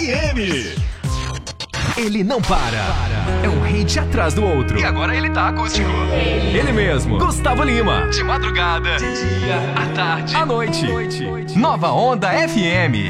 FM. Ele não para. É um hit atrás do outro. E agora ele tá acústico. Ele mesmo, Gustavo Lima. De madrugada, de dia, à tarde, à noite. Nova Onda FM.